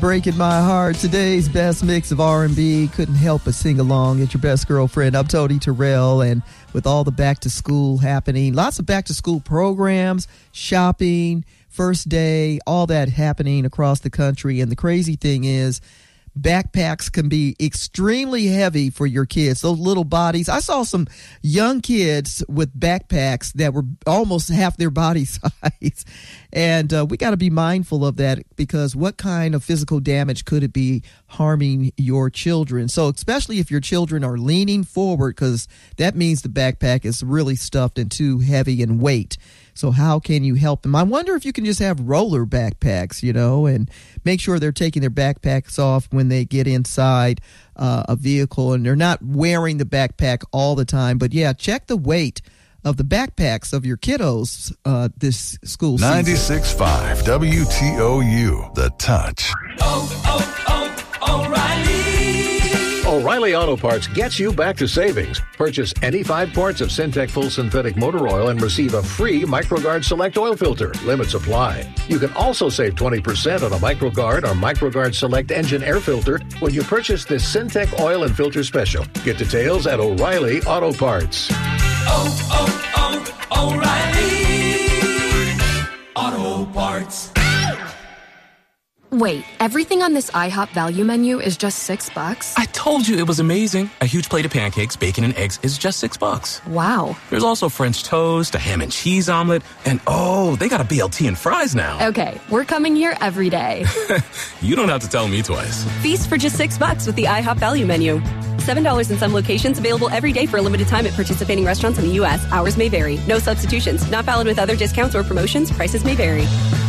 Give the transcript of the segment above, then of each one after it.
Breaking My Heart, today's best mix of R&B. Couldn't help but sing along. It's your best girlfriend. I'm Tony Terrell, and with all the back to school happening, lots of back to school programs, shopping, first day, all that happening across the country. And the crazy thing is, backpacks can be extremely heavy for your kids, those little bodies. I saw some young kids with backpacks that were almost half their body size. And we got to be mindful of that, because what kind of physical damage could it be harming your children? So especially if your children are leaning forward, because that means the backpack is really stuffed and too heavy in weight. So how can you help them? I wonder if you can just have roller backpacks, and make sure they're taking their backpacks off when they get inside a vehicle and they're not wearing the backpack all the time. But yeah, check the weight of the backpacks of your kiddos this school season. 96.5 WTOU, The Touch. O'Reilly Auto Parts gets you back to savings. Purchase any 5 quarts of Syntec Full Synthetic Motor Oil and receive a free MicroGuard Select Oil Filter. Limits apply. You can also save 20% on a MicroGuard or MicroGuard Select Engine Air Filter when you purchase this Syntec Oil and Filter Special. Get details at O'Reilly Auto Parts. O'Reilly Auto Parts. Wait, everything on this IHOP value menu is just $6? I told you it was amazing. A huge plate of pancakes, bacon, and eggs is just $6. Wow. There's also French toast, a ham and cheese omelet, and they got a BLT and fries now. Okay, we're coming here every day. You don't have to tell me twice. Feast for just $6 with the IHOP value menu. $7 in some locations, available every day for a limited time at participating restaurants in the U.S. Hours may vary. No substitutions. Not valid with other discounts or promotions. Prices may vary.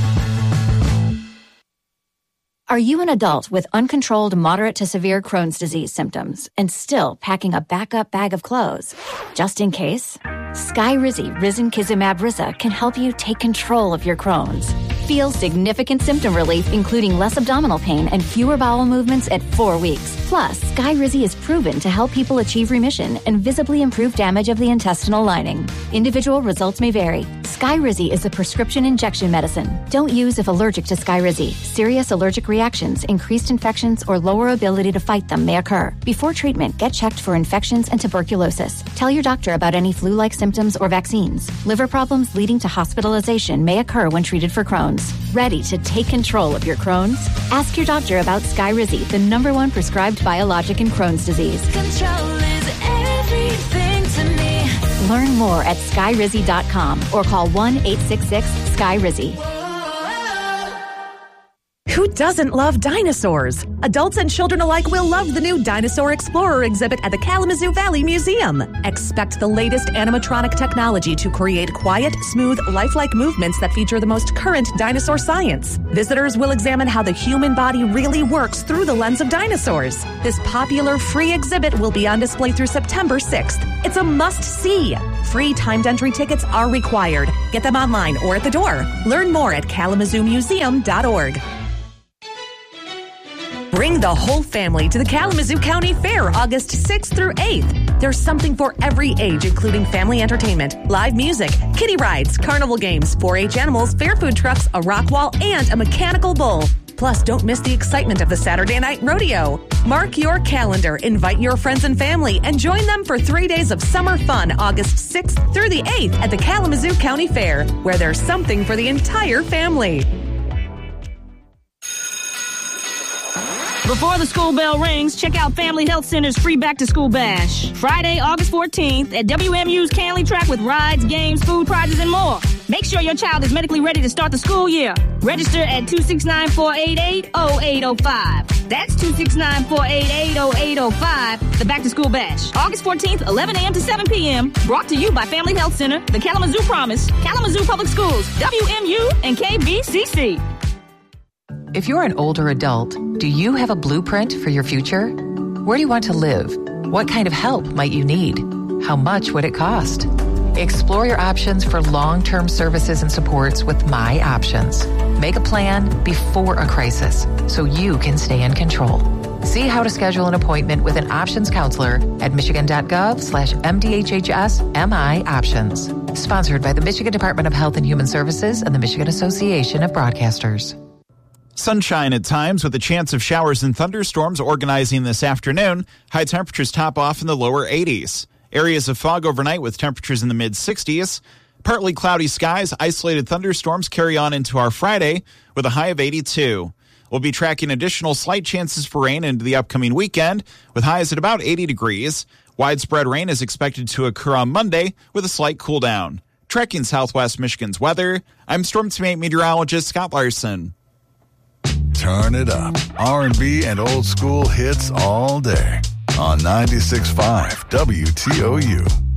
Are you an adult with uncontrolled moderate to severe Crohn's disease symptoms and still packing a backup bag of clothes? Just in case, Skyrizi Risankizumab Risa can help you take control of your Crohn's. Feel significant symptom relief, including less abdominal pain and fewer bowel movements at 4 weeks. Plus, Skyrizi is proven to help people achieve remission and visibly improve damage of the intestinal lining. Individual results may vary. Skyrizi is a prescription injection medicine. Don't use if allergic to Skyrizi. Serious allergic reactions, increased infections, or lower ability to fight them may occur. Before treatment, get checked for infections and tuberculosis. Tell your doctor about any flu-like symptoms or vaccines. Liver problems leading to hospitalization may occur when treated for Crohn's. Ready to take control of your Crohn's? Ask your doctor about Skyrizi, the #1 prescribed biologic in Crohn's disease. Control is everything to me. Learn more at skyrizi.com or call 1-866-SKYRIZI. Who doesn't love dinosaurs? Adults and children alike will love the new Dinosaur Explorer exhibit at the Kalamazoo Valley Museum. Expect the latest animatronic technology to create quiet, smooth, lifelike movements that feature the most current dinosaur science. Visitors will examine how the human body really works through the lens of dinosaurs. This popular free exhibit will be on display through September 6th. It's a must-see. Free timed entry tickets are required. Get them online or at the door. Learn more at KalamazooMuseum.org. Bring the whole family to the Kalamazoo County Fair August 6th through 8th. There's something for every age, including family entertainment, live music, kiddie rides, carnival games, 4-H animals, fair food trucks, a rock wall, and a mechanical bull. Plus, don't miss the excitement of the Saturday night rodeo. Mark your calendar, invite your friends and family, and join them for 3 days of summer fun August 6th through the 8th at the Kalamazoo County Fair, where there's something for the entire family. Before the school bell rings, check out Family Health Center's free back-to-school bash. Friday, August 14th at WMU's Canley Track with rides, games, food prizes, and more. Make sure your child is medically ready to start the school year. Register at 269-488-0805. That's 269-488-0805. The back-to-school bash. August 14th, 11 a.m. to 7 p.m. Brought to you by Family Health Center, the Kalamazoo Promise, Kalamazoo Public Schools, WMU, and KVCC. If you're an older adult, do you have a blueprint for your future? Where do you want to live? What kind of help might you need? How much would it cost? Explore your options for long-term services and supports with My Options. Make a plan before a crisis so you can stay in control. See how to schedule an appointment with an options counselor at michigan.gov/MDHHS-MI Options. Sponsored by the Michigan Department of Health and Human Services and the Michigan Association of Broadcasters. Sunshine at times with a chance of showers and thunderstorms organizing this afternoon. High temperatures top off in the lower 80s. Areas of fog overnight with temperatures in the mid-60s. Partly cloudy skies, isolated thunderstorms carry on into our Friday with a high of 82. We'll be tracking additional slight chances for rain into the upcoming weekend with highs at about 80 degrees. Widespread rain is expected to occur on Monday with a slight cool down. Tracking Southwest Michigan's weather, I'm Storm Team 8 meteorologist Scott Larson. Turn it up. R&B and old school hits all day on 96.5 WTOU.